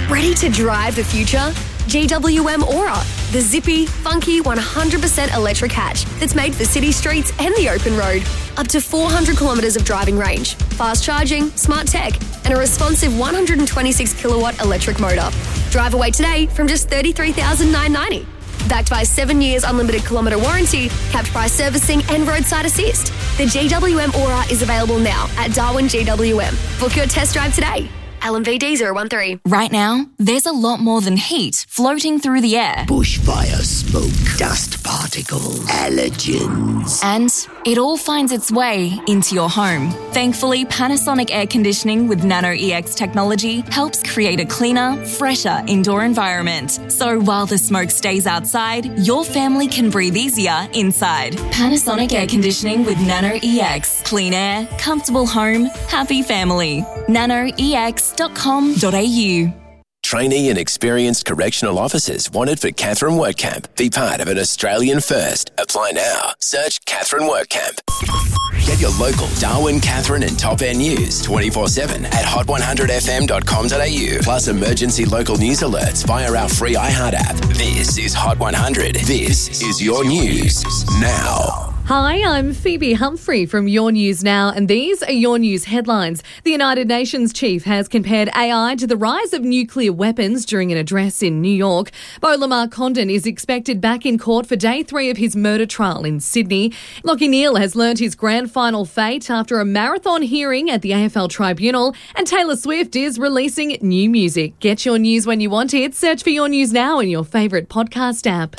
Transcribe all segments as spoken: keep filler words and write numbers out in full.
Ready to drive the future? G W M Aura, the zippy, funky, one hundred percent electric hatch that's made for city streets and the open road. Up to four hundred kilometres of driving range, fast charging, smart tech, and a responsive one hundred twenty-six kilowatt electric motor. Drive away today from just thirty-three thousand nine hundred ninety dollars. Backed by seven years unlimited kilometre warranty, capped price servicing and roadside assist. The G W M Aura is available now at Darwin G W M. Book your test drive today. L M V D zero one three. Right now, there's a lot more than heat floating through the air. Bushfire smoke, dust particles, allergens. And it all finds its way into your home. Thankfully, Panasonic Air Conditioning with Nano E X technology helps create a cleaner, fresher indoor environment. So while the smoke stays outside, your family can breathe easier inside. Panasonic Air Conditioning with Nano E X. Clean air, comfortable home, happy family. nano E X dot com dot a u. Trainee and experienced correctional officers wanted for Katherine WorkCamp. Be part of an Australian first. Apply now. Search Katherine WorkCamp. Get your local Darwin, Katherine and Top Air news twenty-four seven at hot one hundred f m dot com dot a u. Plus emergency local news alerts via our free iHeart app. This is Hot one hundred. This is your news now. Hi, I'm Phoebe Humphrey from Your News Now, and these are Your News headlines. The United Nations chief has compared A I to the rise of nuclear weapons during an address in New York. Beau Lamar Condon is expected back in court for day three of his murder trial in Sydney. Lachie Neale has learnt his grand final fate after a marathon hearing at the A F L Tribunal, and Taylor Swift is releasing new music. Get your news when you want it. Search for Your News Now in your favourite podcast app.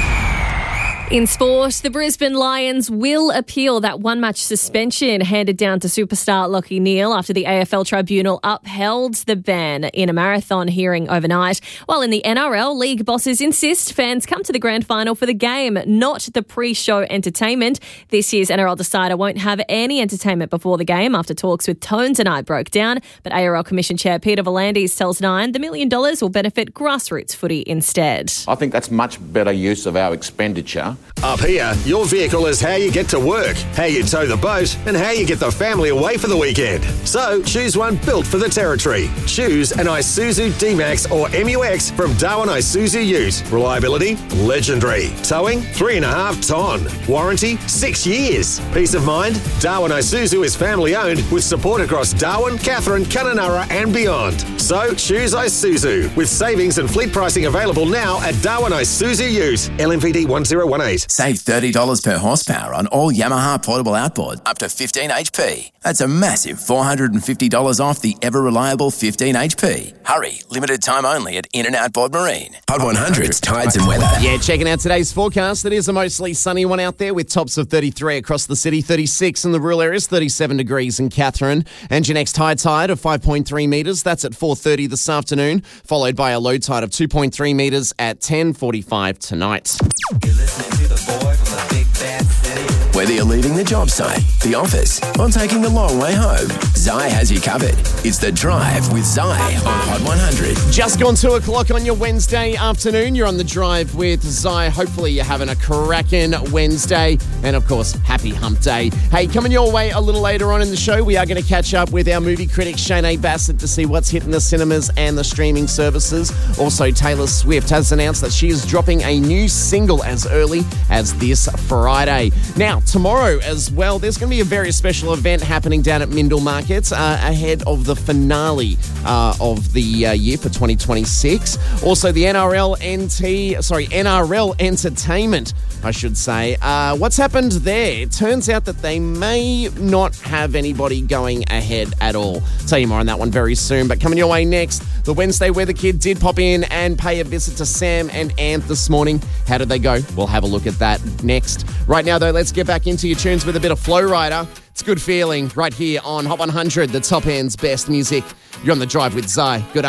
In sport, the Brisbane Lions will appeal that one-match suspension handed down to superstar Lachie Neale after the A F L Tribunal upheld the ban in a marathon hearing overnight. While in the N R L, league bosses insist fans come to the grand final for the game, not the pre-show entertainment. This year's N R L decider won't have any entertainment before the game after talks with Tone tonight broke down. But A R L Commission Chair Peter V'landys tells Nine the million dollars will benefit grassroots footy instead. I think that's much better use of our expenditure. Up here, your vehicle is how you get to work, how you tow the boat, and how you get the family away for the weekend. So choose one built for the territory. Choose an Isuzu D-Max or M U X from Darwin Isuzu Ute. Reliability, legendary. Towing, three and a half ton. Warranty, six years. Peace of mind, Darwin Isuzu is family owned with support across Darwin, Katherine, Kununurra and beyond. So choose Isuzu with savings and fleet pricing available now at Darwin Isuzu Ute. L M V D one zero one eight. Save thirty dollars per horsepower on all Yamaha portable outboard up to fifteen H P. That's a massive four hundred fifty dollars off the ever-reliable fifteen H P. Hurry, limited time only at In and Outboard Marine. Hot one hundred's tides and weather. Yeah, checking out today's forecast. It is a mostly sunny one out there with tops of thirty-three across the city, thirty-six in the rural areas, thirty-seven degrees in Katherine. And your next high tide of five point three metres. That's at four thirty this afternoon, followed by a low tide of two point three metres at ten forty-five tonight. You're listening to the boy from the big bad city. Whether you're leaving the job site, the office, or taking the long way home, Zai has you covered. It's The Drive with Zai on Hot one hundred. Just gone two o'clock on your Wednesday afternoon. You're on The Drive with Zai. Hopefully you're having a cracking Wednesday. And, of course, happy hump day. Hey, coming your way a little later on in the show, we are going to catch up with our movie critic, Shanae Bassett, to see what's hitting the cinemas and the streaming services. Also, Taylor Swift has announced that she is dropping a new single as early as this Friday. Now, tomorrow as well, there's going to be a very special event happening down at Mindle Markets uh, ahead of the finale uh, of the uh, year for twenty twenty-six. Also, the N R L N T, sorry, N R L Entertainment, I should say. Uh, what's happened there? It turns out that they may not have anybody going ahead at all. Tell you more on that one very soon. But coming your way next, the Wednesday Weather Kid did pop in and pay a visit to Sam and Ant this morning. How did they go? We'll have a look at that next. Right now, though, let's get back into your tunes with a bit of Flow Rider. It's a good feeling right here on Hot one hundred, the top end's best music. You're on The Drive with Zai. Good